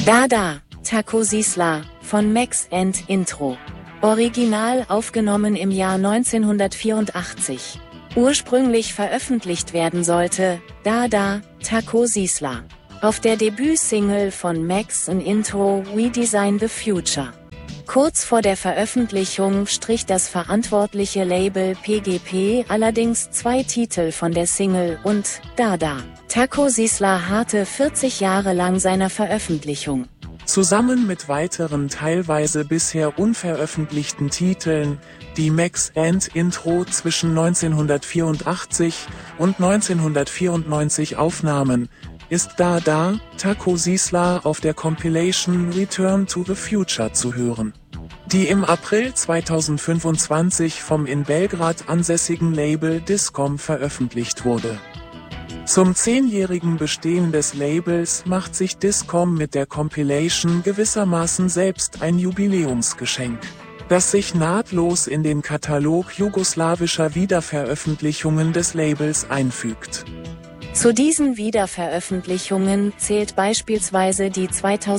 Da, Taco Sisla, von Max & Intro. Original aufgenommen im Jahr 1984. Ursprünglich veröffentlicht werden sollte, Da, Taco Sisla. Auf der Debütsingle von Max & Intro, We Design the Future. Kurz vor der Veröffentlichung strich das verantwortliche Label PGP allerdings 2 Titel von der Single und Da. Taco Sisla harrte 40 Jahre lang seiner Veröffentlichung. Zusammen mit weiteren teilweise bisher unveröffentlichten Titeln, die Max & Intro zwischen 1984 und 1994 aufnahmen, ist Da, Taco Sisla auf der Compilation Return to the Future zu hören, die im April 2025 vom in Belgrad ansässigen Label Discom veröffentlicht wurde. Zum 10-jährigen Bestehen des Labels macht sich Discom mit der Compilation gewissermaßen selbst ein Jubiläumsgeschenk, das sich nahtlos in den Katalog jugoslawischer Wiederveröffentlichungen des Labels einfügt. Zu diesen Wiederveröffentlichungen zählt beispielsweise die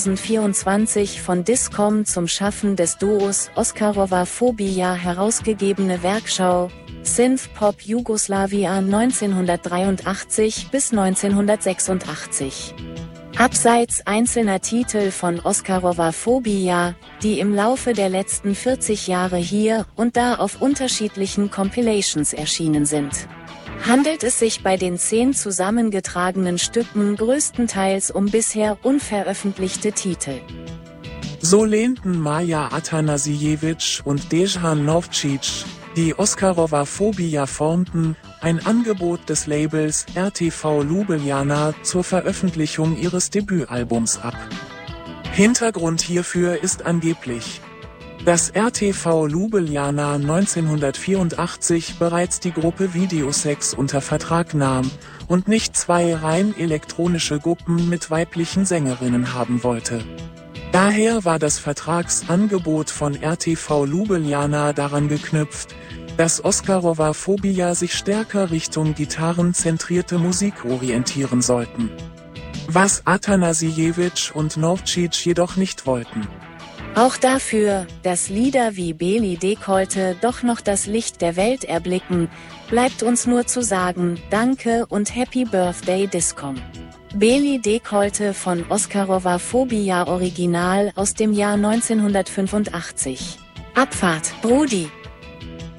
2024 von Discom zum Schaffen des Duos Oscarova Phobia herausgegebene Werkschau Synthpop Jugoslavia 1983 bis 1986. Abseits einzelner Titel von Oscarova Phobia, die im Laufe der letzten 40 Jahre hier und da auf unterschiedlichen Compilations erschienen sind, handelt es sich bei den 10 zusammengetragenen Stücken größtenteils um bisher unveröffentlichte Titel. So lehnten Maja Atanasiewicz und Dejan Novcic, die Oscarova Phobia formten, ein Angebot des Labels RTV Ljubljana zur Veröffentlichung ihres Debütalbums ab. Hintergrund hierfür ist angeblich, dass RTV Ljubljana 1984 bereits die Gruppe Videosex unter Vertrag nahm und nicht 2 rein elektronische Gruppen mit weiblichen Sängerinnen haben wollte. Daher war das Vertragsangebot von RTV Ljubljana daran geknüpft, dass Oscarova Phobia sich stärker Richtung gitarrenzentrierte Musik orientieren sollten. Was Atanasiewicz und Novcic jedoch nicht wollten. Auch dafür, dass Lieder wie Beli Dekolte doch noch das Licht der Welt erblicken, bleibt uns nur zu sagen, Danke und Happy Birthday Discom. Beli Dekolte von Oscarova Phobia Original aus dem Jahr 1985. Abfahrt, Brudi.